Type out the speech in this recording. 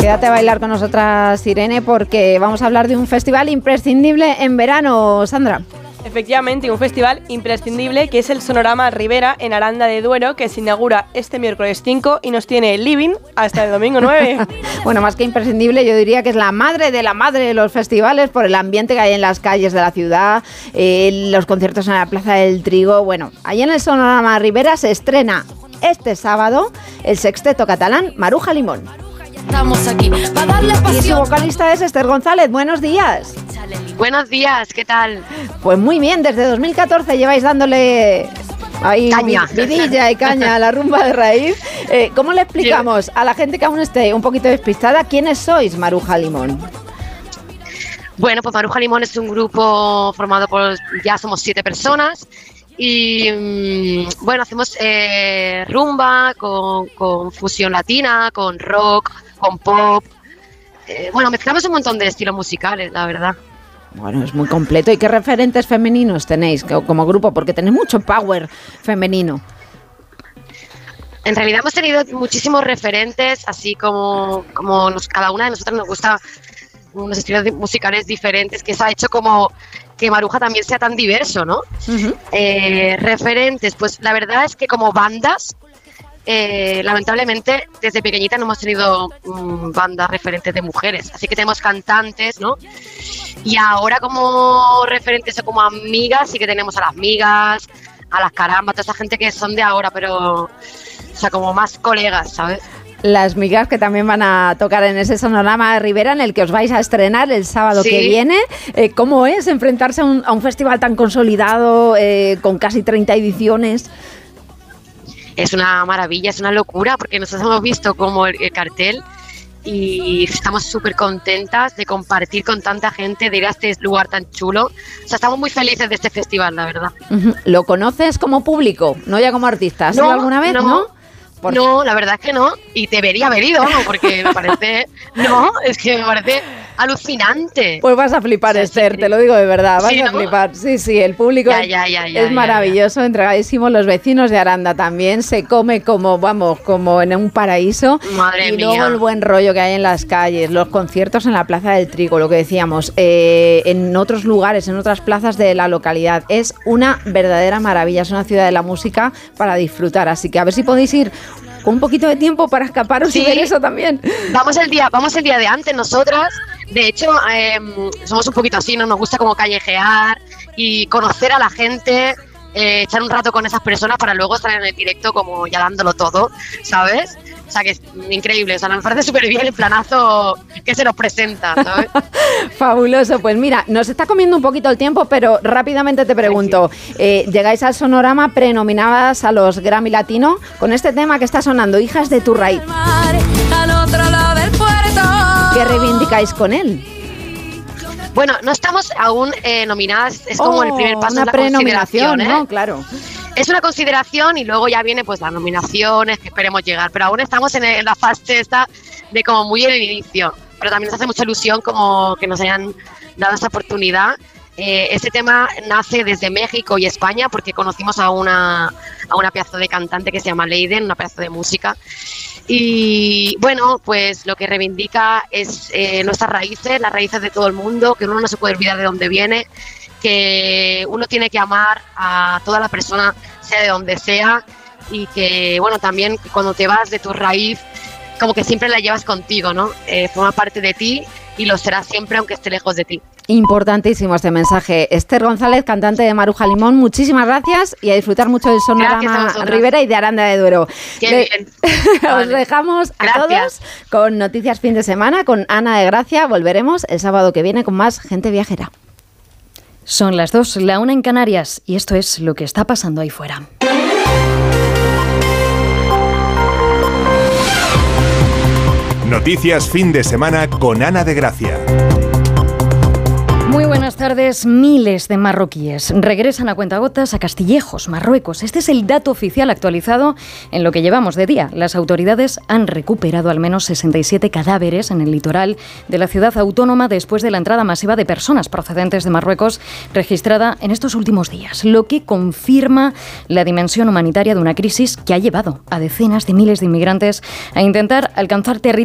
quédate a bailar con nosotras, Irene, porque vamos a hablar de un festival imprescindible en verano, Sandra. Efectivamente, un festival imprescindible que es el Sonorama Ribera en Aranda de Duero, que se inaugura este miércoles 5 y nos tiene living hasta el domingo 9. Bueno, más que imprescindible, yo diría que es la madre de los festivales por el ambiente que hay en las calles de la ciudad, los conciertos en la Plaza del Trigo. Bueno, ahí en el Sonorama Ribera se estrena este sábado el sexteto catalán Maruja Limón. Y su vocalista es Esther González. Buenos días. Buenos días, ¿qué tal? Pues muy bien, desde 2014 lleváis dándole ahí vidilla y caña a la rumba de raíz. ¿Cómo le explicamos a la gente que aún esté un poquito despistada quiénes sois Maruja Limón? Bueno, pues Maruja Limón es un grupo formado por, ya somos 7 personas y bueno, hacemos rumba con fusión latina, con rock, con pop. Bueno, mezclamos un montón de estilos musicales, la verdad. Bueno, es muy completo. ¿Y qué referentes femeninos tenéis como grupo? Porque tenéis mucho power femenino. En realidad hemos tenido muchísimos referentes, así como cada una de nosotras nos gusta unos estilos musicales diferentes, que se ha hecho como que Maruja también sea tan diverso, ¿no? Uh-huh. Referentes, pues la verdad es que como bandas, lamentablemente desde pequeñita no hemos tenido bandas referentes de mujeres, así que tenemos cantantes, ¿no? Y ahora como referentes o como amigas sí que tenemos a las migas, a las carambas, toda esa gente que son de ahora, pero o sea, como más colegas, ¿sabes? Las migas que también van a tocar en ese Sonorama Ribera en el que os vais a estrenar el sábado que viene. ¿Cómo es enfrentarse a un festival tan consolidado, con casi 30 ediciones? Es una maravilla, es una locura, porque nosotros hemos visto como el cartel y estamos súper contentas de compartir con tanta gente, de ir a este lugar tan chulo. O sea, estamos muy felices de este festival, la verdad. Uh-huh. ¿Lo conoces como público, no ya como artista? ¿Has ido alguna vez? ¿No? No, la verdad es que no, y debería haber ido, ¿no? Porque me parece, es que me parece alucinante. Pues vas a flipar, o sea, Esther, sí, te lo digo de verdad, vas a flipar. Sí, el público es maravilloso, entregadísimo, los vecinos de Aranda también, se come como en un paraíso. Madre mía. Luego el buen rollo que hay en las calles, los conciertos en la Plaza del Trigo, lo que decíamos, en otros lugares, en otras plazas de la localidad. Es una verdadera maravilla, es una ciudad de la música para disfrutar, así que a ver si podéis ir con un poquito de tiempo para escaparos y ver eso también. Vamos el día de antes nosotras. De hecho, somos un poquito así, ¿no? Nos gusta como callejear y conocer a la gente, echar un rato con esas personas para luego estar en el directo como ya dándolo todo, ¿sabes? O sea, que es increíble, o sea, nos parece súper bien el planazo que se nos presenta, ¿sabes? Fabuloso, pues mira, nos está comiendo un poquito el tiempo, pero rápidamente te pregunto, llegáis al Sonorama prenominadas a los Grammy Latino con este tema que está sonando, Hijas de tu Raíz. ¿Qué reivindicáis con él? Bueno, no estamos aún nominadas, es como el primer paso, una prenominación, ¿no? Claro. Es una consideración y luego ya viene pues las nominaciones que esperemos llegar, pero aún estamos en la fase esta de como muy en el inicio, pero también nos hace mucha ilusión como que nos hayan dado esta oportunidad. Este tema nace desde México y España porque conocimos a una pedazo de cantante que se llama Leiden, una pedazo de música. Y bueno, pues lo que reivindica es nuestras raíces, las raíces de todo el mundo, que uno no se puede olvidar de dónde viene, que uno tiene que amar a toda la persona, sea de donde sea, y que bueno, también cuando te vas de tu raíz, como que siempre la llevas contigo, ¿no? Forma parte de ti y lo será siempre aunque esté lejos de ti. Importantísimo este mensaje. Esther González, cantante de Maruja Limón, muchísimas gracias y a disfrutar mucho del Sonorama Ribera y de Aranda de Duero. Qué bien. Os dejamos a todos con Noticias Fin de Semana con Ana de Gracia. Volveremos el sábado que viene con más Gente Viajera. Son las 2, la 1 en Canarias, y esto es lo que está pasando ahí fuera. Noticias Fin de Semana con Ana de Gracia. Muy buenas tardes. Miles de marroquíes regresan a cuentagotas a Castillejos, Marruecos. Este es el dato oficial actualizado en lo que llevamos de día. Las autoridades han recuperado al menos 67 cadáveres en el litoral de la ciudad autónoma después de la entrada masiva de personas procedentes de Marruecos registrada en estos últimos días, lo que confirma la dimensión humanitaria de una crisis que ha llevado a decenas de miles de inmigrantes a intentar alcanzar territorio